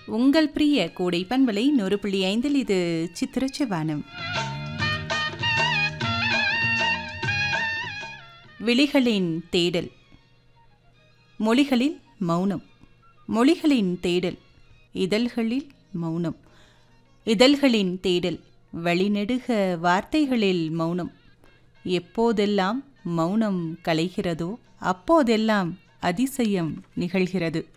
உங்கள் பிரிய கோடை பண்பலை 100.5 இது சித்திரச்சிவானம். விழிகளின் தேடல், மொழிகளில் மௌனம். மொழிகளின் தேடல், இதழ்களில் மௌனம். இதழ்களின் தேடல், வழிநெடுக வார்த்தைகளில் மௌனம். எப்போதெல்லாம் மௌனம் கலைகிறதோ அப்போதெல்லாம் அதிசயம் நிகழ்கிறது.